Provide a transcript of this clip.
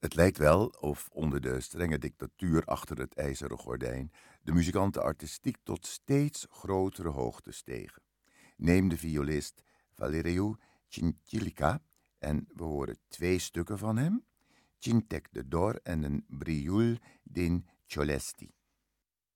Het lijkt wel of onder de strenge dictatuur achter het ijzeren gordijn de muzikanten artistiek tot steeds grotere hoogte stegen. Neem de violist Valeriu Cintilica en we horen twee stukken van hem, Cintek de Dor en een Brioul din Ciolesti.